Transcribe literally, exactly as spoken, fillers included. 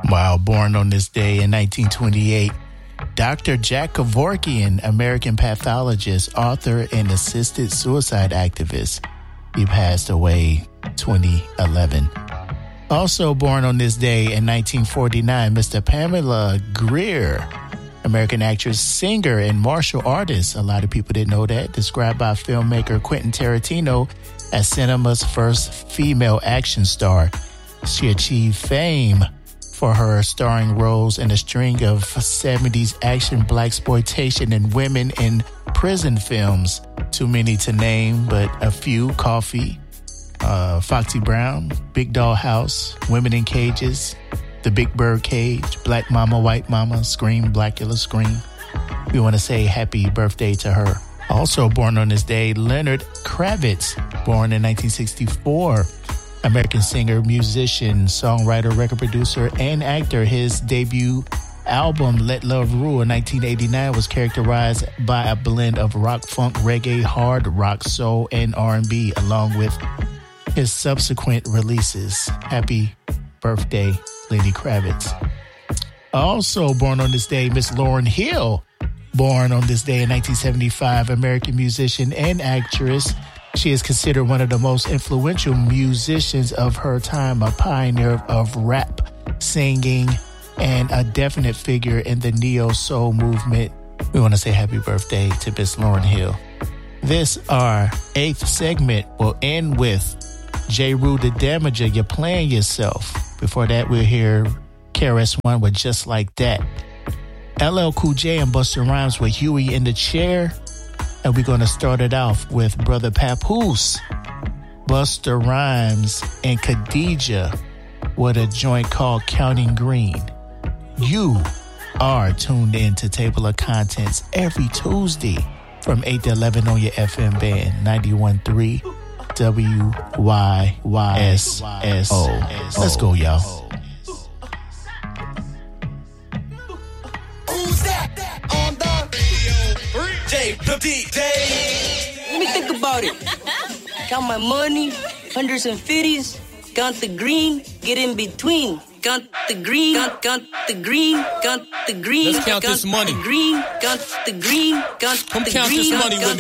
Wow, born on this day in nineteen twenty-eight, Doctor Jack Kevorkian, American pathologist, author, and assisted suicide activist. He passed away twenty eleven. Also born on this day in nineteen forty-nine, Mister Pamela Grier, American actress, singer, and martial artist. A lot of people didn't know that. Described by filmmaker Quentin Tarantino as cinema's first female action star. She achieved fame for her starring roles in a string of seventies action blaxploitation and women in prison films. Too many to name, but a few: Coffee, uh, Foxy Brown, Big Doll House, Women in Cages, The Big Bird Cage, Black Mama, White Mama, Scream, Blackula Scream. We want to say happy birthday to her. Also born on this day, Leonard Kravitz, born in nineteen sixty-four. American singer, musician, songwriter, record producer, and actor. His debut album, Let Love Rule, in nineteen eighty-nine, was characterized by a blend of rock, funk, reggae, hard rock, soul, and R and B, along with his subsequent releases. Happy birthday, Lenny Kravitz. Also born on this day, Miss Lauryn Hill, born on this day in nineteen seventy-five, American musician and actress. She is considered one of the most influential musicians of her time, a pioneer of rap, singing, and a definite figure in the neo-soul movement. We want to say happy birthday to Miss Lauryn Hill. This, our eighth segment, will end with J. Rue the Damager, You're Playing Yourself. Before that, we'll hear K R S One with Just Like That. L L Cool J and Busta Rhymes with Huey in the Chair. And we're going to start it off with Brother Papoose, Busta Rhymes, and Khadija with a joint called Counting Green. You are tuned in to Table of Contents every Tuesday from eight to eleven on your F M band, ninety-one point three W Y Y S S O. Let's go, y'all. Who's that on the radio? J Day. Let me think about it. Count my money, hundreds and fifties. Count the green, get in between. Count the green, count, count the green, count the green. Let's count, count this money. The green, count the green, count Come the count green. this money with me.